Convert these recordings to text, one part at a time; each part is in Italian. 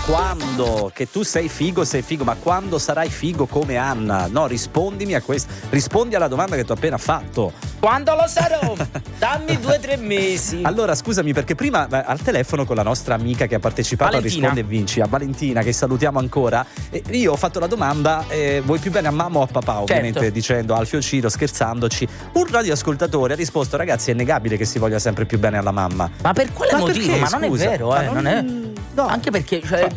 quando? Che tu sei figo, ma quando sarai figo come Anna? No, rispondimi a questo. Rispondi alla domanda che ti ho appena fatto. Quando lo sarò? Dammi 2 o 3 mesi. Allora, scusami, perché prima al telefono con la nostra amica che ha partecipato Valentina. a Rispondi e Vinci, a Valentina, che salutiamo ancora, io ho fatto la domanda: vuoi più bene a mamma o a papà? Ovviamente Certo. dicendo Alfio Ciro, scherzandoci. Un radioascoltatore ha risposto: ragazzi, è innegabile che si voglia sempre più bene alla mamma. Ma per quale motivo? perché, Ma non scusa? è vero, Ma non è. No. Anche perché, cioè,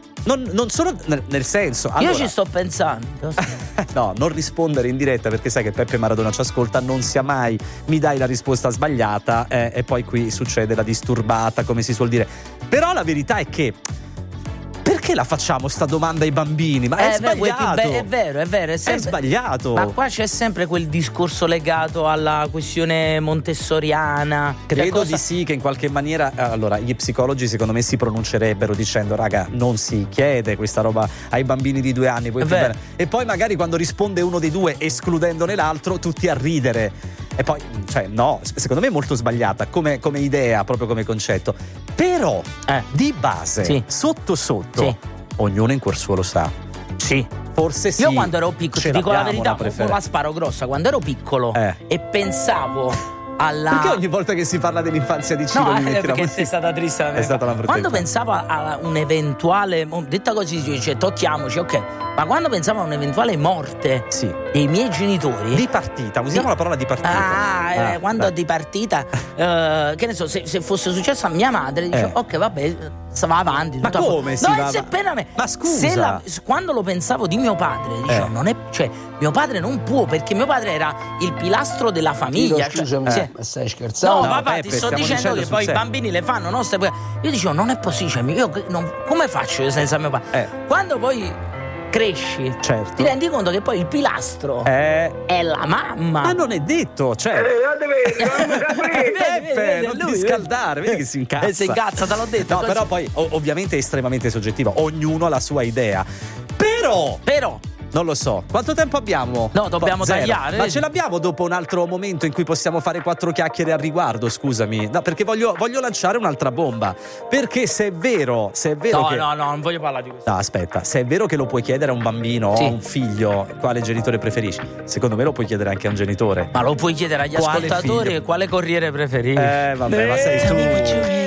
Non solo nel senso. Allora, io ci sto pensando. no, non rispondere in diretta, perché sai che Peppe Maradona ci ascolta, non sia mai mi dai la risposta sbagliata e poi qui succede la disturbata, come si suol dire. Però la verità è che perché la facciamo sta domanda ai bambini? Ma è sbagliato. È vero, È sbagliato. Ma qua c'è sempre quel discorso legato alla questione montessoriana. Credo di sì, che in qualche maniera, allora, gli psicologi secondo me si pronuncerebbero dicendo: raga, non si chiede questa roba ai bambini di 2 anni, poi più bene. E poi magari quando risponde uno dei due escludendone l'altro, tutti a ridere. E poi, cioè, no, secondo me è molto sbagliata come idea, proprio come concetto. Però, di base, sì, sotto, sì, ognuno in cuor suo lo sa. Sì. Forse sì. Io quando ero piccolo, ti dico la verità, la sparo grossa, quando ero piccolo e pensavo alla... Perché ogni volta che si parla dell'infanzia di Ciro mi metti perché è stata triste la mia. È stata la brutta quando infanzia. pensavo a un eventuale, detta così si dice tocchiamoci, ok, ma quando pensavo a un'eventuale morte dei miei genitori di partita, usiamo la parola di partita. Quando di partita che ne so, se fosse successo a mia madre dicevo ok, vabbè, va avanti, ma come si va? Ma scusa, quando lo pensavo di mio padre dicevo non è, cioè mio padre non può, perché mio padre era il pilastro della famiglia. Scusami, ma stai scherzando? No, papà, ti sto dicendo che poi i bambini le fanno, no? Io dicevo non è possibile, io come faccio io senza mio padre? Quando poi cresci, ti rendi conto che poi il pilastro è la mamma. Ma non è detto, cioè Peppe, non ti scaldare, vedi che si incazza. Si incazza, te l'ho detto. No, però poi ovviamente è estremamente soggettivo, ognuno ha la sua idea. Però non lo so, quanto tempo abbiamo? No, dobbiamo tagliare. Ma ce l'abbiamo dopo un altro momento in cui possiamo fare 4 chiacchiere al riguardo, scusami. No, perché voglio lanciare un'altra bomba. Perché se è vero che... No, non voglio parlare di questo. No, aspetta, se è vero che lo puoi chiedere a un bambino o a un figlio quale genitore preferisci, secondo me lo puoi chiedere anche a un genitore. Ma lo puoi chiedere agli ascoltatori quale corriere preferisci. Vabbè, ma sei tu.